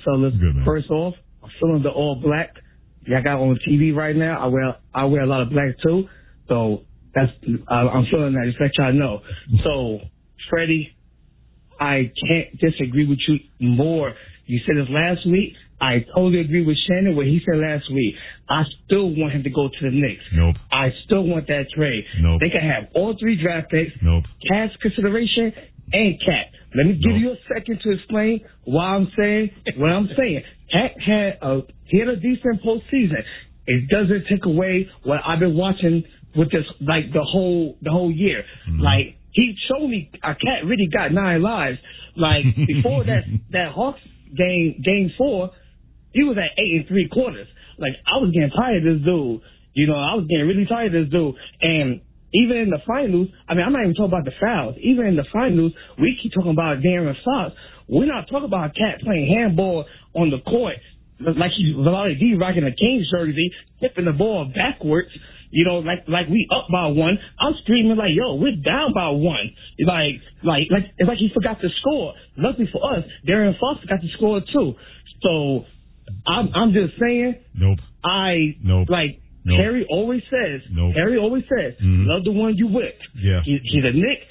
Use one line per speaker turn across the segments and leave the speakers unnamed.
fellas.
Good, man.
First off, I'm feeling the all black. I got on TV right now. I wear a lot of black too, so I'm feeling that. Just let y'all know. So, Freddie, I can't disagree with you more. You said this last week. I totally agree with Shannon what he said last week. I still want him to go to the Knicks.
Nope.
I still want that trade.
Nope.
They can have all 3 draft picks.
Nope.
Cash consideration and Cat. Let me give you a second to explain why I'm saying what I'm saying. Cat had a decent postseason. It doesn't take away what I've been watching with this like the whole year.
Mm-hmm.
Like he showed me a Cat really got 9 lives. Like before that Hawks game 4, he was at 8 3/4. Like I was getting tired of this dude. You know, I was getting really tired of this dude. And even in the finals, I mean, I'm not even talking about the fouls. Even in the finals, we keep talking about Darren Fox. We're not talking about a Cat playing handball on the court like he's Vlade D rocking a Kings jersey, tipping the ball backwards. You know, like we up by 1. I'm screaming like, yo, we're down by 1. Like it's like he forgot to score. Luckily for us, Darren Fox got to score too. So I'm just saying.
Nope.
Nope. Harry always says. Nope. Harry always says, love the one you with.
Yeah.
He's a Knick.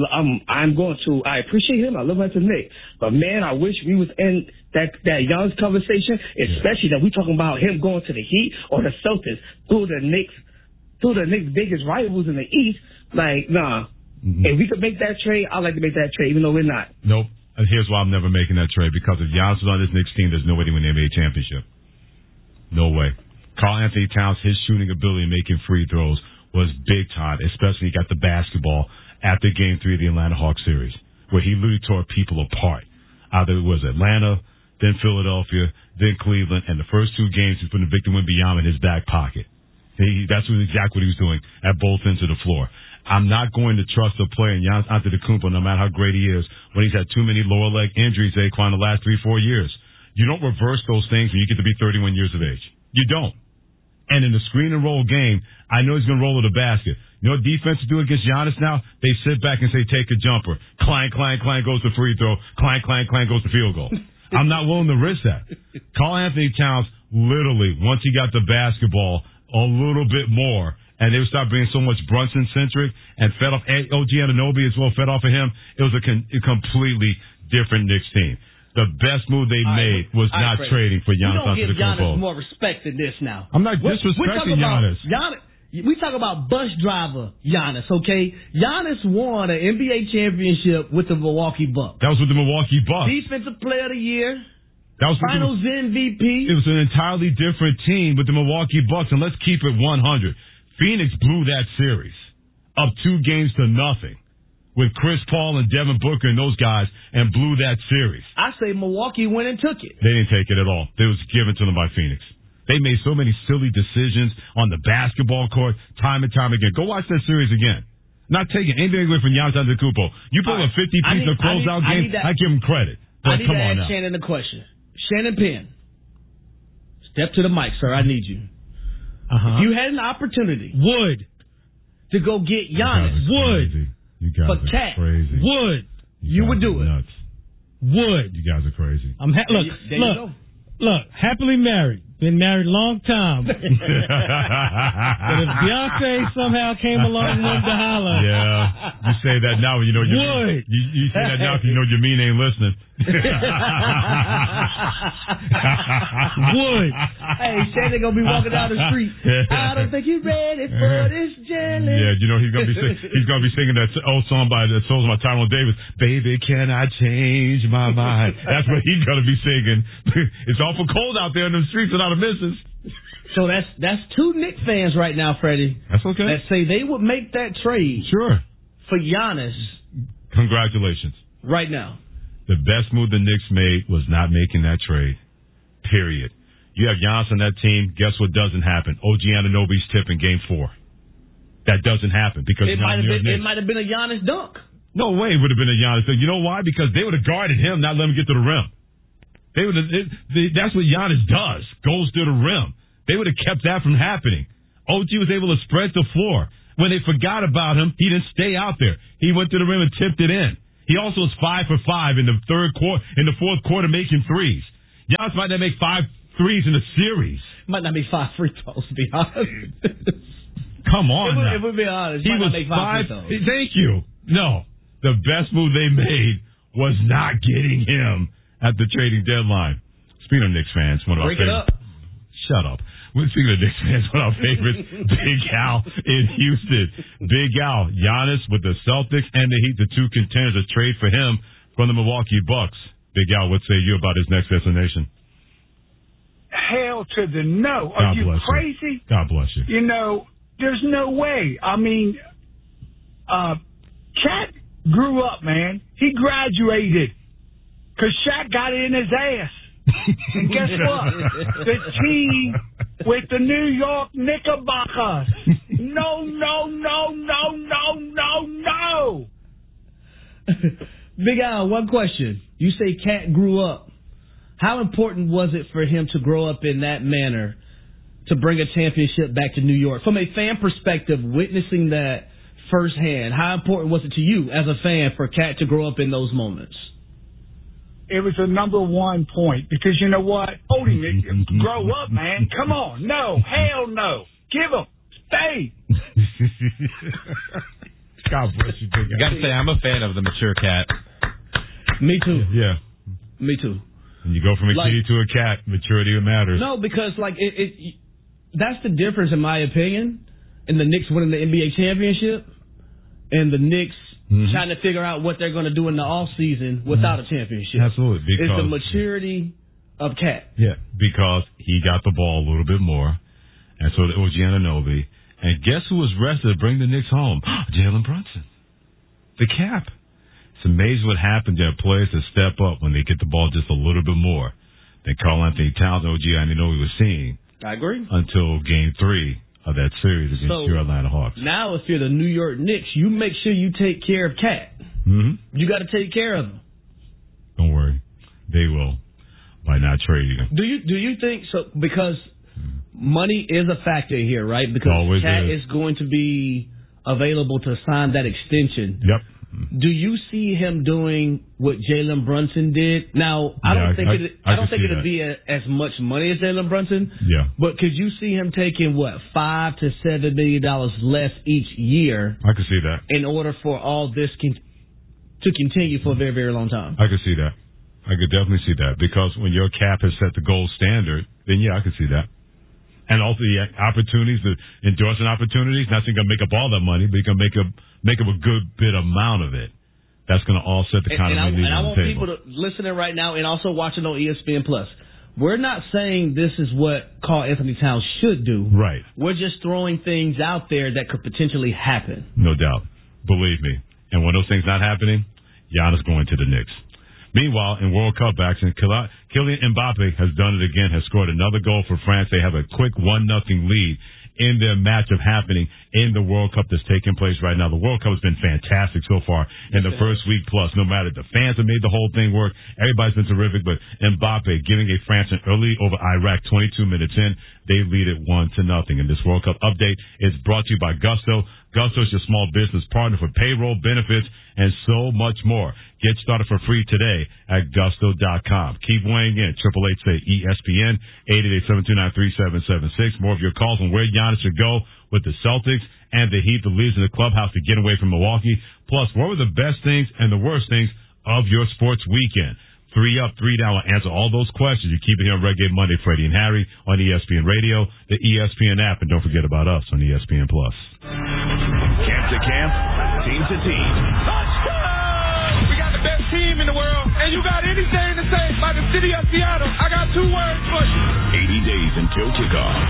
I appreciate him. I love him as a Knick. But man, I wish we was in that Giannis conversation, especially that we talking about him going to the Heat or the Celtics, two of the Knicks' biggest rivals in the East. Like, nah. Mm-hmm. If we could make that trade, I'd like to make that trade, even though we're not.
Nope. And here's why I'm never making that trade. Because if Giannis was on this Knicks team, there's no way he win the NBA championship. No way. Karl Anthony Towns, his shooting ability and making free throws was big time, especially he got the basketball after Game 3 of the Atlanta Hawks series, where he literally tore people apart. Either it was Atlanta, then Philadelphia, then Cleveland, and the first 2 games he's putting Victor Wembanyama in his back pocket. That's exactly what he was doing at both ends of the floor. I'm not going to trust a player in Giannis Antetokounmpo, no matter how great he is, when he's had too many lower leg injuries, Saquon, the last 3-4 years. You don't reverse those things when you get to be 31 years of age. You don't. And in the screen and roll game, I know he's going to roll to the basket. You know what defense do against Giannis now? They sit back and say, take a jumper. Clang, clang, clang goes to free throw. Clang, clang, clang goes to field goal. I'm not willing to risk that. Karl Anthony Towns, literally, once he got the basketball a little bit more, and they would start being so much Brunson-centric and fed off OG Anunoby as well, fed off of him, it was a completely different Knicks team. The best move they made was not trading for Giannis Antetokounmpo.
You don't give Giannis more respect than this now.
I'm not disrespecting Giannis.
We talk about bus driver Giannis, okay? Giannis won an NBA championship with the Milwaukee Bucks.
That was with the Milwaukee Bucks.
Defensive Player of the Year.
That was
Finals MVP.
It was an entirely different team with the Milwaukee Bucks, and let's keep it 100. Phoenix blew that series up 2 games to nothing with Chris Paul and Devin Booker and those guys, and blew that series.
I say Milwaukee went and took it.
They didn't take it at all. It was given to them by Phoenix. They made so many silly decisions on the basketball court time and time again. Go watch that series again. Not taking anything away from Giannis Antetokounmpo. You put a 50-piece of closeout game, I give him credit. But
I need
come
to
on
ask
now.
Shannon the question. Shannon Penn, step to the mic, sir. I need you. If you had an opportunity to go get Giannis,
you guys
for
are
Cat,
crazy.
You would do it.
Nuts. You guys are crazy.
Look, happily married. Been married a long time. But if Beyonce somehow came along and wanted to holler.
Yeah. You say that now, you know you say that now because you know your mean ain't listening.
Hey, Shannon gonna be walking down the street. I don't think he's ready for this journey.
Yeah, you know he's gonna be singing that old song by Tyrone Davis. Baby, can I change my mind? That's what he's gonna be singing. It's awful cold out there in the streets without a missus.
So that's 2 Knicks fans right now, Freddie.
That's okay.
That say they would make that trade.
Sure.
For Giannis.
Congratulations.
Right now.
The best move the Knicks made was not making that trade. Period. You have Giannis on that team. Guess what doesn't happen? OG Anunoby's tip in Game 4. That doesn't happen because
it might have been a Giannis dunk.
No way it would have been a Giannis dunk. You know why? Because they would have guarded him, not let him get to the rim. That's what Giannis does. Goes to the rim. They would have kept that from happening. OG was able to spread the floor. When they forgot about him, he didn't stay out there. He went to the rim and tipped it in. He also was 5 for 5 in the fourth quarter making threes. Giannis might not make 5 threes in a series.
Might not make 5 free throws, to be honest.
Come on.
If we're being honest, he
was
might not make 5 free throws.
Thank you. No. The best move they made was not getting him at the trading deadline. Speaking of Knicks fans, one of our favorites. Shut up. Speaking of Knicks fans, one of our favorites, Big Al in Houston. Big Al, Giannis with the Celtics and the Heat, the 2 contenders, a trade for him from the Milwaukee Bucks. Big Al, what say you about his next destination?
Hell to the no. Are you crazy?
God bless you.
You know, there's no way. I mean, Cat grew up, man. He graduated because Shaq got it in his ass. And guess what? The team with the New York Knickerbockers. No.
Big Al, one question. You say Cat grew up. How important was it for him to grow up in that manner to bring a championship back to New York? From a fan perspective, witnessing that firsthand, how important was it to you as a fan for Cat to grow up in those moments?
It was a number 1 point because you know what? Odie, grow up, man. Come on. No. Hell no. Give him. Stay.
God bless you, Big Al.
I got to say, I'm a fan of the mature Cat.
Me too.
Yeah.
Me too.
When you go from a kitty to a cat, maturity matters.
No, because that's the difference in my opinion in the Knicks winning the NBA championship and the Knicks trying to figure out what they're going to do in the off season without a championship.
Absolutely.
It's the maturity of Cat.
Yeah, because he got the ball a little bit more, and so it was Giannonobi. And guess who was rested to bring the Knicks home? Jalen Brunson. The Cap. It's amazing what happens. There are players that step up when they get the ball just a little bit more than Karl Anthony Towns and OG Anunoby was seeing.
I agree.
Until Game 3 of that series against your Atlanta Hawks.
Now, if you're the New York Knicks, you make sure you take care of Cat.
Mm-hmm.
You got to take care of him.
Don't worry, they will by not trading him.
Do you think so? Because money is a factor here, right? Because Cat is going to be available to sign that extension.
Yep.
Do you see him doing what Jalen Brunson did? Now, I don't think it'll be as much money as Jalen Brunson.
Yeah.
But could you see him taking $5 to $7 million less each year?
I could see that.
In order for all this to continue for a very, very long time.
I could see that. I could definitely see that because when your cap has set the gold standard, then yeah, I could see that. And also the opportunities, the endorsement opportunities, not saying going to make up all that money, but you can make up a good bit amount of it. That's going to offset the kind of money on the table. And I want people to listening
right now and also watching on ESPN Plus. We're not saying this is what Karl Anthony Towns should do.
Right.
We're just throwing things out there that could potentially happen.
No doubt. Believe me. And when those things not happening, Giannis going to the Knicks. Meanwhile, in World Cup action, Kylian Mbappe has done it again, has scored another goal for France. They have a quick 1-0 lead in their matchup happening in the World Cup that's taking place right now. The World Cup has been fantastic so far in the first week plus. No matter the fans have made the whole thing work, everybody's been terrific. But Mbappe giving a France an early over Iraq 22 minutes in. They lead it 1-0. And this World Cup update is brought to you by Gusto. Gusto is your small business partner for payroll, benefits, and so much more. Get started for free today at Gusto.com. Keep weighing in. 888-ESPN, 888-729-3776. More of your calls on where Giannis should go with the Celtics and the Heat, the leaders in the clubhouse to get away from Milwaukee. Plus, what were the best things and the worst things of your sports weekend? 3 up, 3 down. We'll answer all those questions. You keep it here on Reggae Monday, Freddie and Harry on ESPN Radio, the ESPN app, and don't forget about us on ESPN Plus.
Camp to camp, team to team.
Touchdown! We got the best team in the world, and you got anything to say about the city of Seattle, I got 2 words for you.
80 days until kickoff.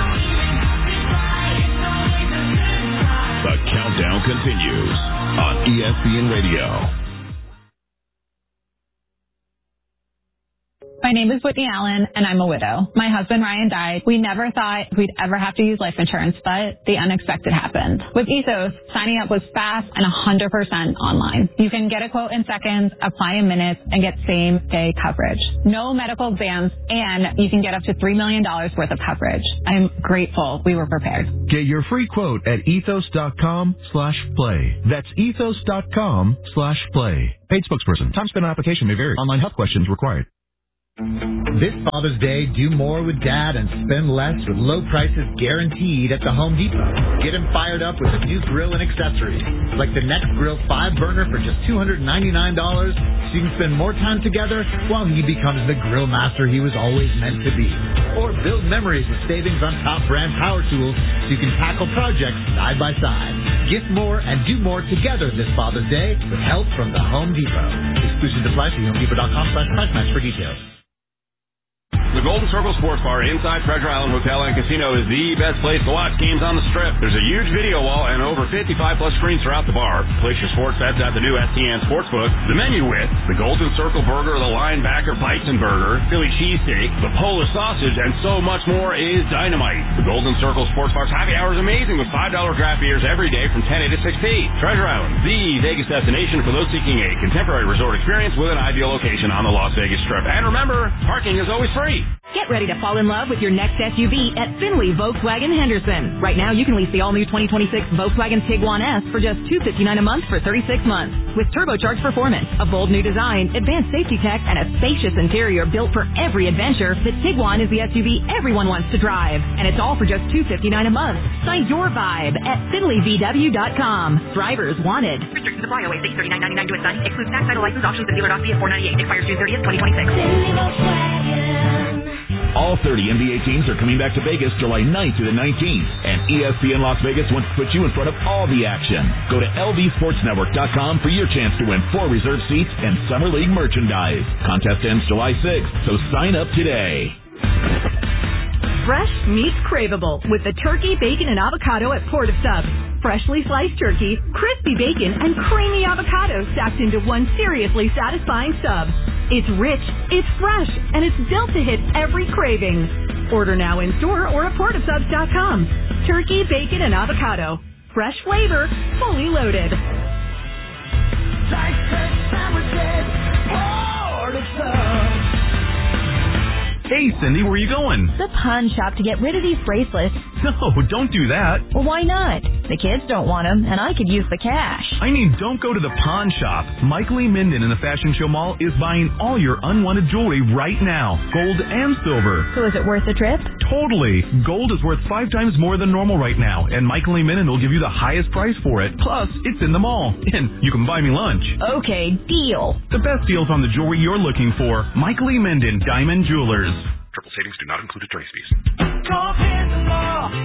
The countdown continues on ESPN Radio.
My name is Whitney Allen, and I'm a widow. My husband, Ryan, died. We never thought we'd ever have to use life insurance, but the unexpected happened. With Ethos, signing up was fast and 100% online. You can get a quote in seconds, apply in minutes, and get same-day coverage. No medical exams, and you can get up to $3 million worth of coverage. I'm grateful we were prepared.
Get your free quote at ethos.com/play. That's ethos.com/play. Paid spokesperson. Time spent on application may vary. Online health questions required.
This Father's Day, do more with Dad and spend less with low prices guaranteed at the Home Depot. Get him fired up with a new grill and accessories, like the Next Grill 5-burner for just $299, so you can spend more time together while he becomes the grill master he was always meant to be. Or build memories with savings on top brand power tools so you can tackle projects side by side. Gift more and do more together this Father's Day with help from the Home Depot. Exclusive apply. See HomeDepot.com/price match for details.
The Golden Circle Sports Bar inside Treasure Island Hotel and Casino is the best place to watch games on the Strip. There's a huge video wall and over 55-plus screens throughout the bar. Place your sports bets at the new STN Sportsbook. The menu with the Golden Circle Burger, the Linebacker Bison Burger, Philly Cheesesteak, the Polish Sausage, and so much more is dynamite. The Golden Circle Sports Bar's happy hour is amazing with $5 draft beers every day from 10 a to 6 p. Treasure Island, the Vegas destination for those seeking a contemporary resort experience with an ideal location on the Las Vegas Strip. And remember, parking is always free.
Get ready to fall in love with your next SUV at Finley Volkswagen Henderson. Right now, you can lease the all-new 2026 Volkswagen Tiguan S for just $259 a month for 36 months. With turbocharged performance, a bold new design, advanced safety tech, and a spacious interior built for every adventure, the Tiguan is the SUV everyone wants to drive. And it's all for just $259 a month. Sign your vibe at FinleyVW.com. Drivers wanted. Restrictions apply. Always $39.99 to assign. Excludes tax, title, license, options, and dealer.fee at $498. Expires June 30th, 2026.
All 30 NBA teams are coming back to Vegas July 9th to the 19th, and ESPN Las Vegas wants to put you in front of all the action. Go to LVSportsNetwork.com for your chance to win 4 reserved seats and Summer League merchandise. Contest ends July 6th, so sign up today.
Fresh meets craveable with the turkey, bacon, and avocado at Port of Subs. Freshly sliced turkey, crispy bacon, and creamy avocado stacked into one seriously satisfying sub. It's rich, it's fresh, and it's built to hit every craving. Order now in store or at portofsubs.com. Turkey, bacon, and avocado. Fresh flavor, fully loaded.
Hey, Cindy, where are you going?
The pawn shop to get rid of these bracelets.
No, don't do that.
Well, why not? The kids don't want them, and I could use the cash.
I mean, don't go to the pawn shop. Michael E. Minden in the Fashion Show Mall is buying all your unwanted jewelry right now. Gold and silver.
So is it worth the trip?
Totally. Gold is worth 5 times more than normal right now, and Michael E. Minden will give you the highest price for it. Plus, it's in the mall, and you can buy me lunch.
Okay, deal.
The best deals on the jewelry you're looking for. Michael E. Minden, Diamond Jewelers.
Triple savings do not include attorney's fees.
Call Panda Law,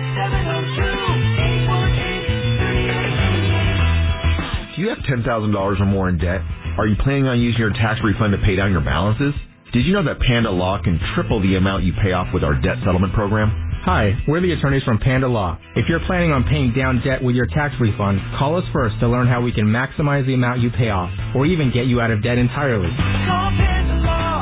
702-848-3888.
Do you have $10,000 or more in debt? Are you planning on using your tax refund to pay down your balances? Did you know that Panda Law can triple the amount you pay off with our debt settlement program?
Hi, we're the attorneys from Panda Law. If you're planning on paying down debt with your tax refund, call us first to learn how we can maximize the amount you pay off, or even get you out of debt entirely.
Call Panda Law,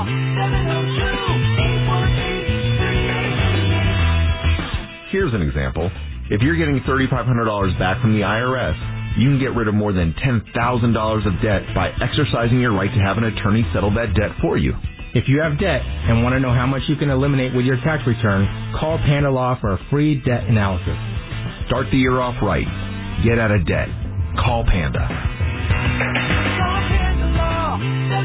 702-848-3888.
Here's an example. If you're getting $3,500 back from the IRS, you can get rid of more than $10,000 of debt by exercising your right to have an attorney settle that debt for you.
If you have debt and want to know how much you can eliminate with your tax return, call Panda Law for a free debt analysis.
Start the year off right. Get out of debt. Call Panda.
Call Panda Law,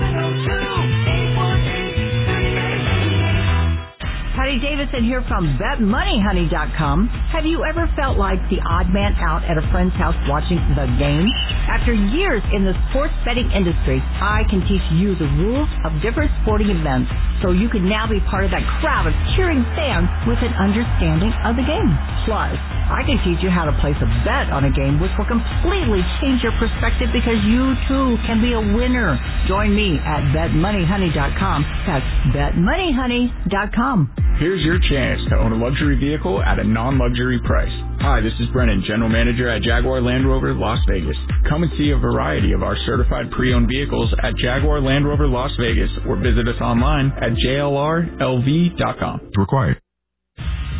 702-848-3888.
Patty Davidson here from BetMoneyHoney.com. Have you ever felt like the odd man out at a friend's house watching the game? After years in the sports betting industry, I can teach you the rules of different sporting events so you can now be part of that crowd of cheering fans with an understanding of the game. Plus, I can teach you how to place a bet on a game which will completely change your perspective because you too can be a winner. Join me at BetMoneyHoney.com. That's BetMoneyHoney.com.
Here's your chance to own a luxury vehicle at a non-luxury price. Hi, this is Brennan, General Manager at Jaguar Land Rover Las Vegas. Come and see a variety of our certified pre-owned vehicles at Jaguar Land Rover Las Vegas or visit us online at jlrlv.com.
Required.